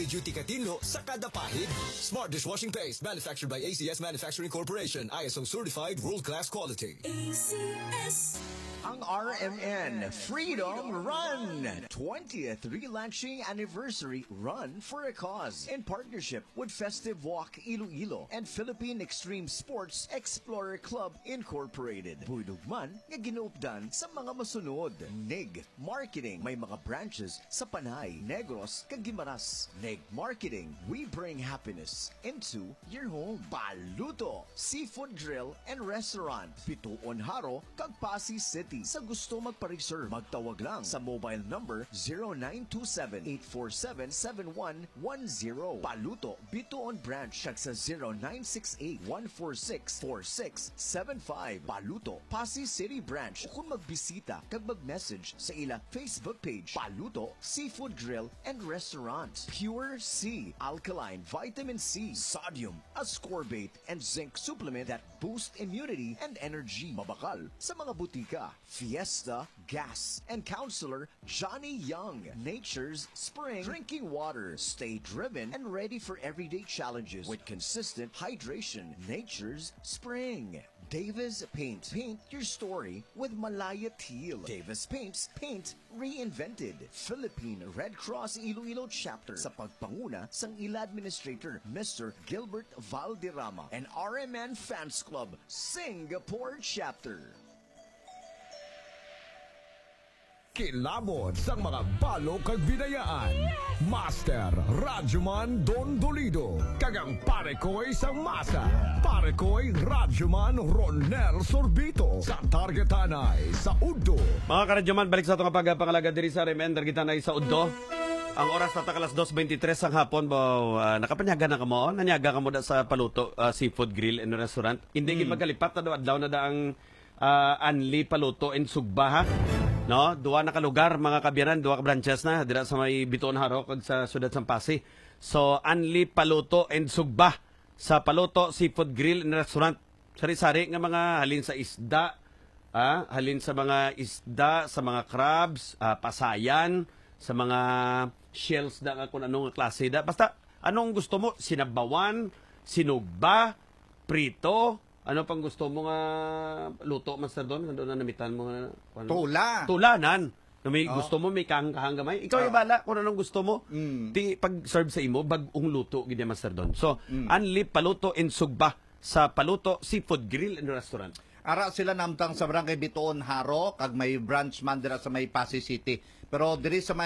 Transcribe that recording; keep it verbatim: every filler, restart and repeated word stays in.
heavy-duty katinlo sa kada pahid. Smart dishwashing paste manufactured by A C S Manufacturing Corporation. I S O certified world-class quality. A C S. Ang R M N Freedom Run twentieth relaunching anniversary run for a cause in partnership with Festive Walk Iloilo and Philippine Extreme Sports Explorer Club Incorporated. Buydugman nga ginuupdan sa mga masunod. N I G Marketing may mga branches sa Panay, Negros, kag Guimaras. N I G Marketing, we bring happiness into your home. Paluto Seafood Grill and Restaurant, Bituon Haro, kag Pasig City. Sa gusto magpa-reserve, magtawag lang sa mobile number zero nine two seven, eight four seven, seven one one zero. Paluto Bituon Branch kag sa zero nine six eight, one four six, four six seven five. Paluto Pasig City Branch. Kung magbisita kag mag-message sa ila Facebook page, Paluto Seafood Grill and Restaurant. Pure C Alkaline Vitamin C, Sodium, ascorbate, and zinc supplement that boost immunity and energy. Mabakal sa mga butika. Fiesta Gas and Counselor Johnny Young. Nature's Spring Drinking Water. Stay driven and ready for everyday challenges with consistent hydration. Nature's Spring. Davis Paint. Paint your story with Malaya Teal. Davis Paints. Paint reinvented. Philippine Red Cross Iloilo Chapter sa pagpanguna sang ila Administrator Mister Gilbert Valderrama and R M N Fans Club Singapore Chapter. Kilabot sa mga balo kag binayaan. Master Radyoman Don Dolido. Kagang pare ko'y sang masa. Pare ko'y Radyoman Ronel Sorbito. Sa Targetanay sa Uddo. Mga karadyoman, balik sa itong pagpangalaga diri sa R M N Targetanay sa Uddo. Ang oras na takalas dos twenty-three ang hapon, bo, uh, nakapanyaga na ka mo. Nanyaga ka mo da sa Paluto uh, Seafood Grill and Restaurant. Hindi mm. magalipat na daw adlaw na da ang uh, Anli Paluto and Sugba, ha? No, duwa na ka lugar mga kabiyanan, duwa ka branches na dira sa may Bituon Haro kag sa Sudad Sampasi. So Anli Paluto and Sugba sa Paluto Seafood Grill and Restaurant. Sari-sari nga mga halin sa isda, ah, halin sa mga isda, sa mga crabs, ah, pasayan, sa mga shells da kung anong klase da. Basta anong gusto mo, sinabawan, sinugba, prito. Ano pang gusto mo nga luto, Master Don? Doon na namitan mo nga. Ano? Tula. Tulanan. Na may Oh. gusto mo, may kahang-kahang gamay. Ikaw Oh. yung bala kung anong gusto mo. Mm. Ti, pag-serve sa imo, bagong luto, gini Master Don. So, Mm. Anli Paluto and Sugba sa Paluto Seafood Grill and Restaurant. Ara sila namtang sa barangay Bituon Haro, kag may branch man dira sa may Pasig City. Pero diri sa may